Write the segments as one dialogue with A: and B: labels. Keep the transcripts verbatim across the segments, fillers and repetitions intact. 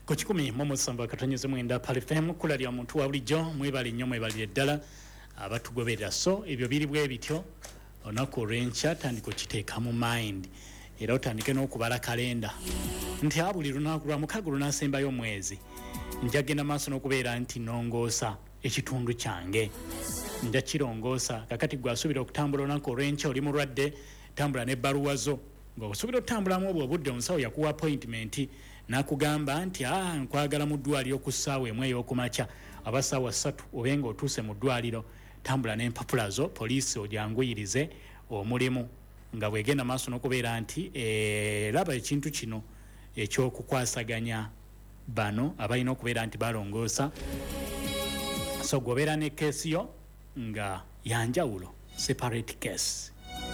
A: Kuchikumi momo samba katanyeze mwenda pale F M kula lya muntu wa bulijjo mwebali nnyo mwebali eddala abatugoberera so ebyo biri bwe bityo onako rencha tandiko kiteeka mu mind era otandike n'okubala kalenda nti abuli lunaku lwa mukago lunasembayo omwezi njagenda maaso n'okubeera nti nongoosa ekitundu kyange nja kirongoosa kakati gwasubira okutambula onako rencha oli mulwadde tambula n'ebbaluwa zo ng'osuubira okutambulamu obwo obudde omusawo yakuwa appointment nakugamba nti ah nkwagala mu ddwaliro ku ssaawa emu ey'okumakya aba ssaawa ssatu obenga otuuse mu ddwaliro tambula n'empapula zo poliisi ojanguyirize omulimu nga bwegenda maaso n'okubeera nti e, laba ekintu kino ekyokukwasaganya bano abalina okubeera nti balongoosa so gwobeera ne keesi yo nga yanjawulo separate case.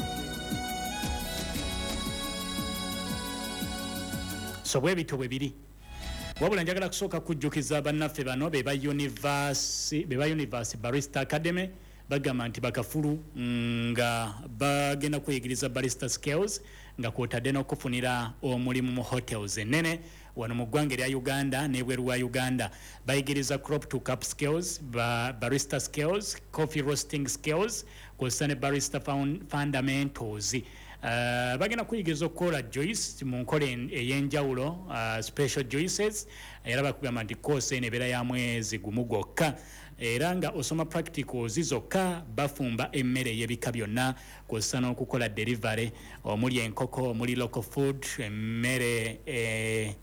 A: So bwe bito bwe biri wabula njagala kusooka kujjukiza bannaffe bano be ba University be ba University Barrister Academy bagamba nti bakafulu nga bagenda kweyigiriza barrister skills nga kwotadde n'okufunira omulimu mu hotels ennene wano mu ggwanga erya Uganda n'ebweru wa Uganda bayigiriza crop to cup skills ba barrister skills coffee roasting skills kw'ossa ne barrister fundamentals. Uh, bagenda kuyigiriza okukola juice mu nkola ey'enjawulo uh, special juices era bakugamba nti course eno ebeera ya mwezi gumu gwokka era nga osoma practicals zokka bafumba emmere ey'ebika byonna kw'ossa n'okukola delivery omuli enkoko omuli local food emmere eh,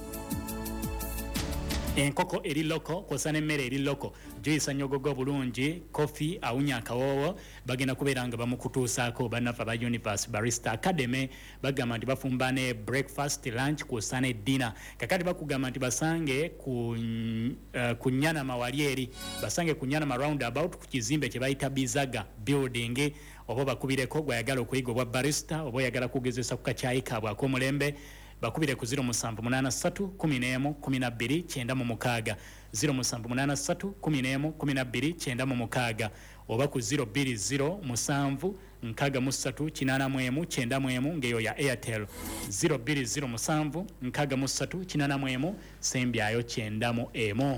A: enkoko eri loko kw'ossa n'emmere eri loko juice nyogogo bulungi coffee awunya akawoowo bagenda kubeera nga bamukutuusaako bannaffe ba University Barrister Academy bagamba nti bafumba ne breakfast lunch kw'ossa ne dinner kakati bakugamba nti basange ku uh, kunyanama wali eri basange kunyanama roundabout ku kizimbe kye bayita Bizaga building oba bakubireko gwayagala okuyiga obwa barrister oba oyagala kugezesa ku kakyayi kaabwe ak'omulembe bakubire ku zero musanvu munana ssatu kumi n'emu kumi na bbiri kyenda mu mukaaga zero musanvu munana ssatu kumi n'emu kumi na bbiri kyenda mu mukaaga oba ku zero bbiri zero musanvu nkaaga mu ssatu kinaana mu emu kyenda mu emu ng'eyo ya Airtel zero bbiri zero musanvu nkaaga mu ssatu kinaana mu emu sembyayo kyenda mu emu.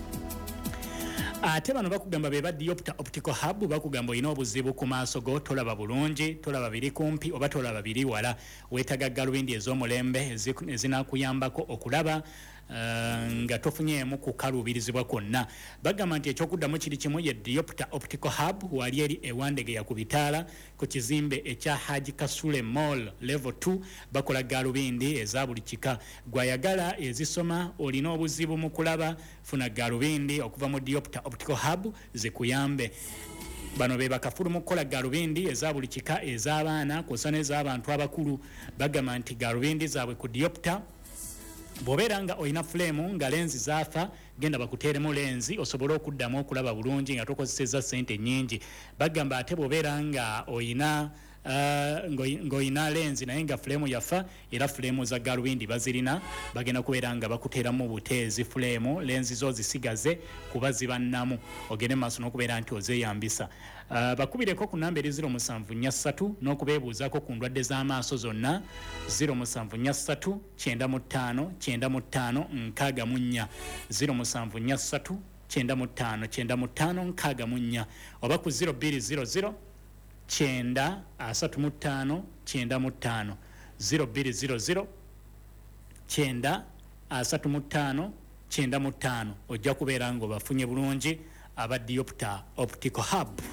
A: Ate bano bakugamba be ba Diopter Optical Hub bakugamba olina obuzibu ku maaso go tolaba bulungi tolaba biri kumpi oba tolaba biri wala weetaga galubindi ez'omulembe ezinakuyambako okulaba uh, nga tofunyeemu kukaluubirizibwa kwonna bagamba nti ekyokuddamu kiri kimu ye Diopter Optical Hub wali eri ewandegeya ku bitaala ku kizimbe ekya Haji Kasule Mall level two bakola galubindi eza buli kika gwayagala ezisoma olina obuzibu mu kulaba funa galubindi okuva mu Diopter Optical Hub zikuyambe bano be bakafulu mu kukola galubindi eza buli kika ez'abaana kw'ossa n'ez'abantu abakulu bagamba nti galubindi zaabwe ku Diopter bw'obeera nga olina fulemu nga lenzi zaafa genda bakuteeremu lenzi osobole okuddamu okulaba bulungi nga tokozesezza ssente nnyingi bagamba ate bw'obeera nga olina Uh, ng'olina lenzi naye nga fulemu yafa era fulemu za galubindi bazirina bagenda kubeera nga bakuteeramu buteezi fulemu lenzi zo zisigaze kuba zibannamu ogende maaso n'okubeera nti ozeeyambisa uh, bakubireko ku namba eri zero musanvu nnya ssatu n'okubeebuuzaako ku ndwadde z'amaaso zonna zero musanvu nnya ssatu kyenda mu ttaano kyenda mu ttaano nkaaga mu nnya zero musanvu nnya ssatu kyenda mu ttaano kyenda mu ttaano nkaaga mu nnya oba ku zero bbiri zero zero kyenda asatu mu ttaano kyenda mu ttaano zero bbiri zero zero kyenda asatu mu ttaano kyenda mu ttaano ojja kubeera nga obafunye bulungi aba Diopter Optical Hub.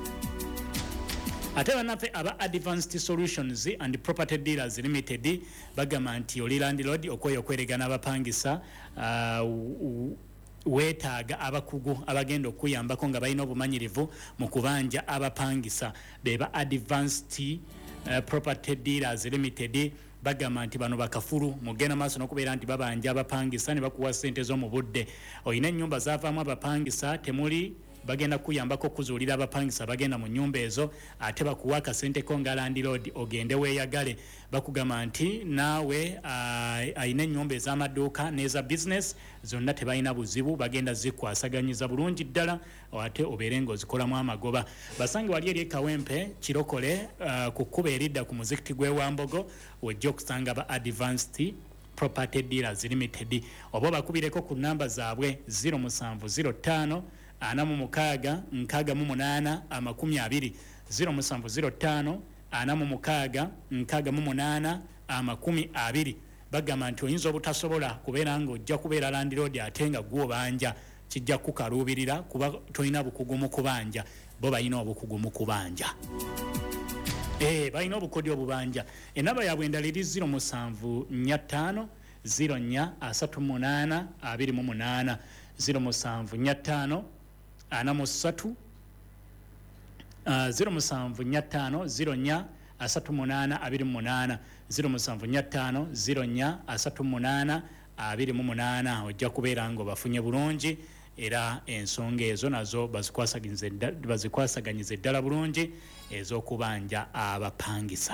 A: Ate bannaffe aba Advanced Solutions and Property Dealers Limited bagamba nti oli landlord okweyo okweregana abapangisa uh, weetaaga abakugu abagenda okuyambako nga balina obumanyirivu mu kubanja abapangisa beba Advanced uh, Property Dealers Limited bagamba nti bano bakafulu mugenda maaso n'okubeera nti babanja abapangisa ne bakuwa ssente zo mu budde olina ennyumba zaavaamu abapangisa temuli bagenda kuyambako kuzuulira abapangisa bagenda mu nnyumba ezo ate bakuwa akasente ko nga landlord ogende weeyagale bakugamba nti naawe ayina ennyumba ez'amaduuka n'eza business zonna tebalina buzibu bagenda zikwasaganyiza bulungi ddala ate obeere ng'ozikolamu amagoba basange wali eri ekawempe kirokole uh, ku kkuba eridda ku muzikiti gw'ewambogo wejja okusanga ba Advanced Property Dealers Limited oba bakubireko ku namba zaabwe zero seven zero five ana mu mukaaga nkaaga mu munaana amakumi abiri zero seven zero five ana mu mukaaga nkaaga mu munaana amakumi abiri bagamba nti oyinza obutasobola kubeera ng'ojja kubeera landlord ate nga gwo banja kijja kukaluubirira kuba tolina bukugu mu kubanja bo balina obukugu mu kubanja eh balina obukodi obubanja enamba yabwe endala eri zero seven four five zero four three eight two eight zero seven four five ana mu three Uh, zero seven four five zero four three eight two eight zero seven four five zero four three eight two eight ojja kubeera ngo bafunye bulungi era ensonga ezo nazo bazikwasaganyize bazikwasaganyize ddala bulungi ez'okubanja abapangisa.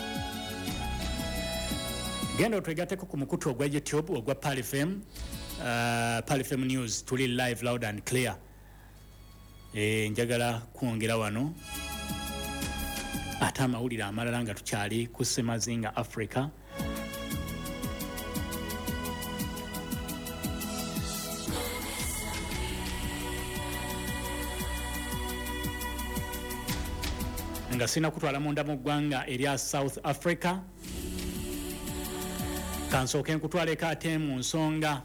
A: Genda otwegateko ku mukutu ogwa YouTube ogwa Pal F M, uh, Pal F M News tuli live loud and clear. E, njagala kwongera wano ate amawulire amalala nga tukyali ku Semazinga Africa. Nga sina kutwala munda mu ggwanga erya South Africa kansooke nkutwaleko ate mu nsonga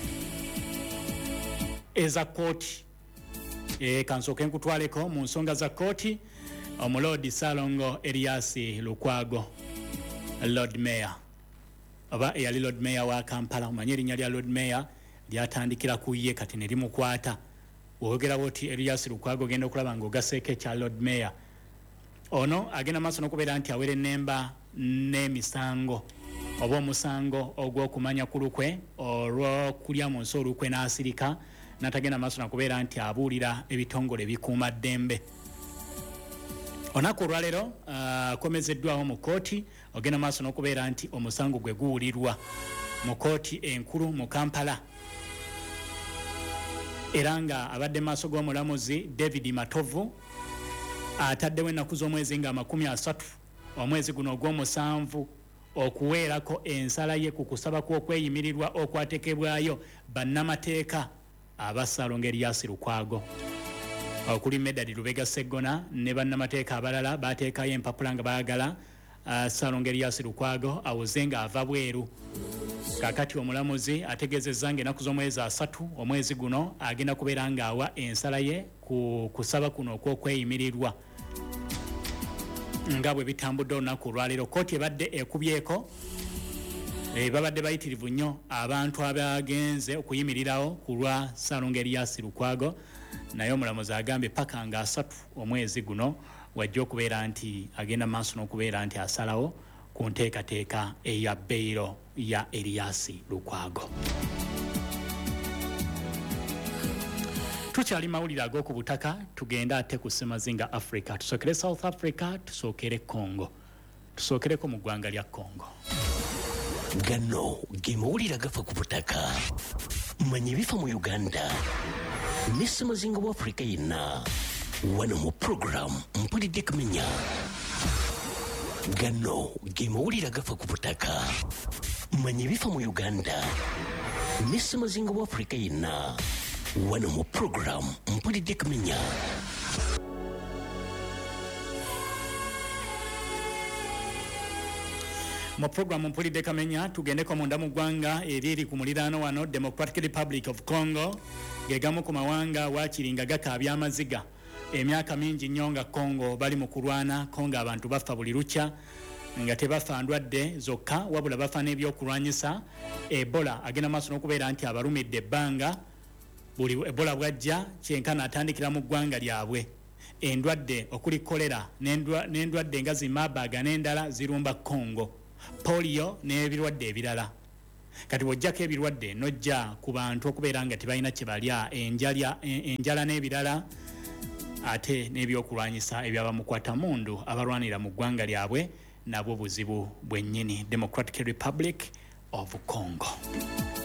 A: eza kooti. E kansoke nkutwaleko mu nsonga za kooti omulodi Salongo Elias Lukwago Lord Mayor aba eyali Lord Mayor wa Kampala omanyi erinnya lya Lord Mayor lyatandikira ku ye kati ne limukwata woogera boti Elias Lukwago genda okulaba ng'ogaseeko ekya Lord Mayor ono agenda maaso n'okubeera nti awere ennemba n'emisango oba omusango ogw'okumanya ku lukwe olw'okulya mu nsi olukwe n'asirika natagenda maaso nakubeera nti abuulira ebitongole bikuuma ddembe. Onaku olwaleero akomezeddwawo mu kooti ogenda maaso n'okubeera nti omusango gwe guwulirwa mu kooti enkulu mu Kampala era nga abadde maaso g'omulamuzi David Matovu ataddewo ennaku z'omwezi nga amakumi asatu omwezi guno ogw'omusanvu okuweerako ensala ye ku kusaba kw'okweyimirirwa okwatekebwayo bannamateeka aba Salongo Elias Lukwago okuli Medadi Lubega Segona ne bannamateeka abalala bateekayo empapula nga baagala uh, Salongo Elias Lukwago awuzenga ava bweru. Kakati omulamuzi ategeezezza ng'ennaku z'omwezi asatu omwezi guno agenda kubeera ng'awa ensala ye ku kusaba kuno okw'okweyimirirwa nga bwe bitambudde olunaku olwaleero. Kooti ebadde ekubyeko e, babadde bayitirivu nnyo abantu abagenze okuyimirirawo ku lwa Salongo Elias Lukwago naye omulamuzi agambye paka nga asatu omwezi guno wajja okubeera nti agenda maaso n'okubeera nti asalawo ku nteekateeka eya beyiro ya Elias Lukwago. Tukyali mawulire ag'oku butaka tugenda ate ku Semazinga Africa tusookere South Africa tusookere Congo tusookereko mu ggwanga lya Congo.
B: Gano ge mawulire agafa ku butaka manya ebifa mu Uganda ne Semazinga wa Africa yenna wano mu program mpulidde kumenya. Gano ge mawulire agafa ku butaka manya ebifa mu Uganda ne Semazinga wa Africa yenna wano mu program mpulidde kumenya.
A: Mu program mpulidde kamenya tugendeko munda mu ggwanga eriri ku muliraano wano Democratic Republic of Congo gegamu ku mawanga wakiringa gakaabya amaziga emyaka mingi nnyo nga Congo bali mu kulwana Congo abantu bafa buli lukya nga tebafa ndwadde zokka wabula bafa n'ebyokulwanyisa Ebola agenda maaso n'okubeera nti abalumidde ebbanga buli Ebola bwajja kyenkana atandikira mu ggwanga lyabwe endwadde okuli kolera n'endwadde nga zimabaga n'endala zirumba Congo polio n'ebirwadde ebirala. Kati bw'ojjako ebirwadde nojja ku bantu okubeera nga tebalina kye balya enjala enjala n'ebirala ate n'ebyokulwanyisa ebyabamukwata mundu abalwanira mu ggwanga lyabwe nabwo buzibu bwennyini. Democratic Republic of Congo.